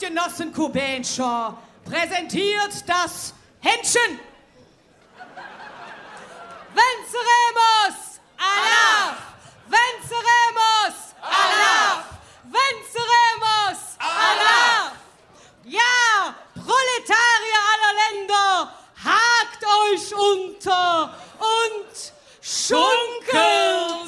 Genossen Kubenscher präsentiert das Händchen. Venceremos! Allah! Venceremos! Allah! Venceremos! Allah! Ja, Proletarier aller Länder, hakt euch unter und schunkelt!